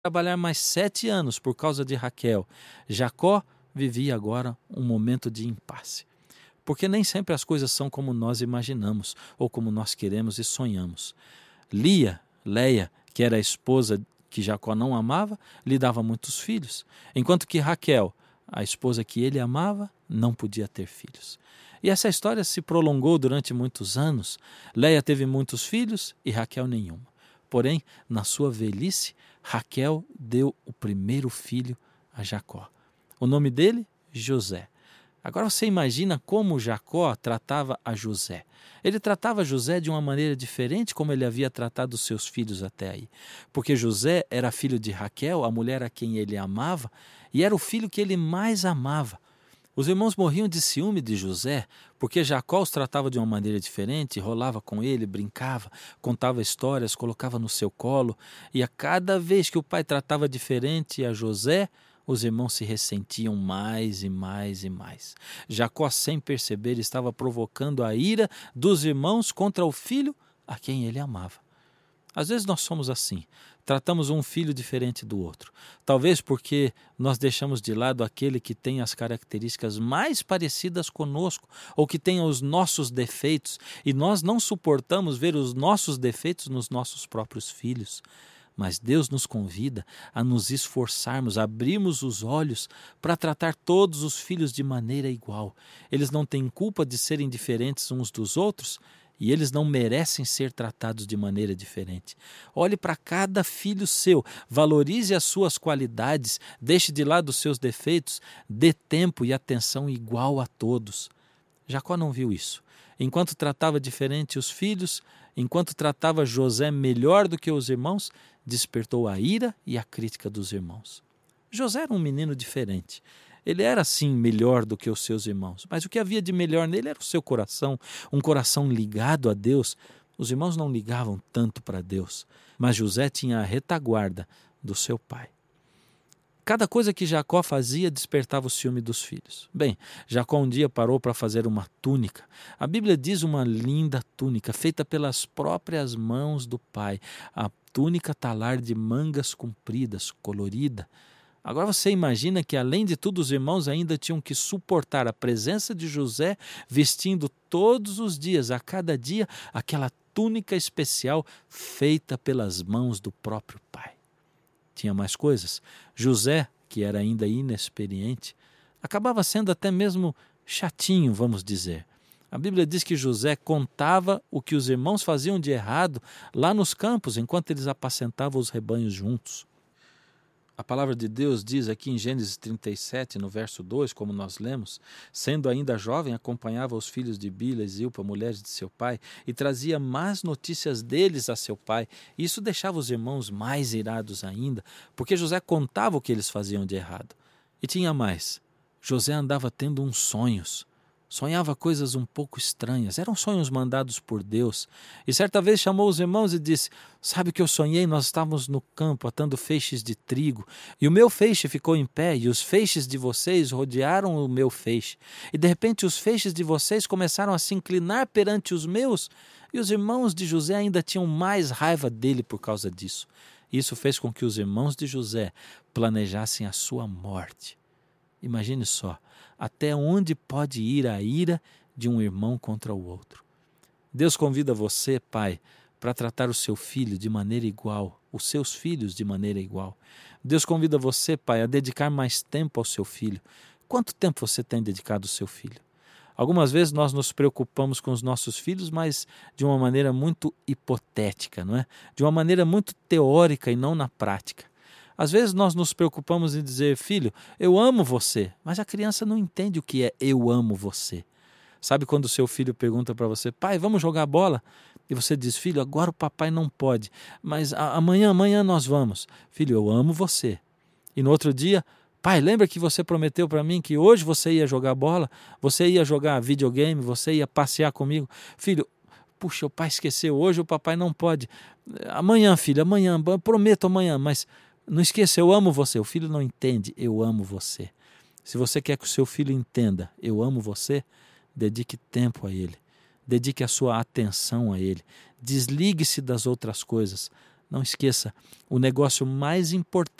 trabalhar mais 7 anos por causa de Raquel. Jacó vivia agora um momento de impasse. Porque nem sempre as coisas são como nós imaginamos ou como nós queremos e sonhamos. Leia, que era a esposa que Jacó não amava, lhe dava muitos filhos, enquanto que Raquel, a esposa que ele amava, não podia ter filhos. E essa história se prolongou durante muitos anos. Leia teve muitos filhos e Raquel nenhuma. Porém, na sua velhice, Raquel deu o primeiro filho a Jacó. O nome dele? José. Agora você imagina como Jacó tratava a José. Ele tratava José de uma maneira diferente como ele havia tratado os seus filhos até aí. Porque José era filho de Raquel, a mulher a quem ele amava, e era o filho que ele mais amava. Os irmãos morriam de ciúme de José, porque Jacó os tratava de uma maneira diferente, rolava com ele, brincava, contava histórias, colocava no seu colo, e a cada vez que o pai tratava diferente a José, os irmãos se ressentiam mais e mais e mais. Jacó, sem perceber, estava provocando a ira dos irmãos contra o filho a quem ele amava. Às vezes nós somos assim, tratamos um filho diferente do outro. Talvez porque nós deixamos de lado aquele que tem as características mais parecidas conosco, ou que tem os nossos defeitos, e nós não suportamos ver os nossos defeitos nos nossos próprios filhos. Mas Deus nos convida a nos esforçarmos, a abrirmos os olhos para tratar todos os filhos de maneira igual. Eles não têm culpa de serem diferentes uns dos outros e eles não merecem ser tratados de maneira diferente. Olhe para cada filho seu, valorize as suas qualidades, deixe de lado os seus defeitos, dê tempo e atenção igual a todos. Jacó não viu isso. Enquanto tratava diferente os filhos, enquanto tratava José melhor do que os irmãos, despertou a ira e a crítica dos irmãos. José era um menino diferente. Ele era, sim, melhor do que os seus irmãos, mas o que havia de melhor nele era o seu coração, um coração ligado a Deus. Os irmãos não ligavam tanto para Deus, mas José tinha a retaguarda do seu pai. Cada coisa que Jacó fazia despertava o ciúme dos filhos. Bem, Jacó um dia parou para fazer uma túnica. A Bíblia diz uma linda túnica, feita pelas próprias mãos do pai. A túnica talar de mangas compridas, colorida. Agora você imagina que, além de tudo, os irmãos ainda tinham que suportar a presença de José vestindo todos os dias, a cada dia, aquela túnica especial feita pelas mãos do próprio pai. Tinha mais coisas. José, que era ainda inexperiente, acabava sendo até mesmo chatinho, vamos dizer. A Bíblia diz que José contava o que os irmãos faziam de errado lá nos campos, enquanto eles apacentavam os rebanhos juntos. A palavra de Deus diz aqui em Gênesis 37, no verso 2, como nós lemos, sendo ainda jovem, acompanhava os filhos de Bila e Zilpa, mulheres de seu pai, e trazia más notícias deles a seu pai. Isso deixava os irmãos mais irados ainda, porque José contava o que eles faziam de errado. E tinha mais, José andava tendo uns sonhos. Sonhava coisas um pouco estranhas, eram sonhos mandados por Deus. E certa vez chamou os irmãos e disse: sabe o que eu sonhei? Nós estávamos no campo atando feixes de trigo, e o meu feixe ficou em pé, e os feixes de vocês rodearam o meu feixe. E de repente os feixes de vocês começaram a se inclinar perante os meus, e os irmãos de José ainda tinham mais raiva dele por causa disso. Isso fez com que os irmãos de José planejassem a sua morte. Imagine só, até onde pode ir a ira de um irmão contra o outro. Deus convida você, pai, para tratar o seu filho de maneira igual, os seus filhos de maneira igual. Deus convida você, pai, a dedicar mais tempo ao seu filho. Quanto tempo você tem dedicado ao seu filho? Algumas vezes nós nos preocupamos com os nossos filhos, mas de uma maneira muito hipotética, não é? De uma maneira muito teórica e não na prática. Às vezes nós nos preocupamos em dizer: filho, eu amo você, mas a criança não entende o que é eu amo você. Sabe quando o seu filho pergunta para você: pai, vamos jogar bola? E você diz: filho, agora o papai não pode, mas amanhã nós vamos. Filho, eu amo você. E no outro dia: pai, lembra que você prometeu para mim que hoje você ia jogar bola, você ia jogar videogame, você ia passear comigo? Filho, puxa, o pai esqueceu, hoje o papai não pode. Amanhã, filho, amanhã, eu prometo amanhã, mas não esqueça, eu amo você. O filho não entende, eu amo você. Se você quer que o seu filho entenda, eu amo você, dedique tempo a ele. Dedique a sua atenção a ele. Desligue-se das outras coisas. Não esqueça, o negócio mais importante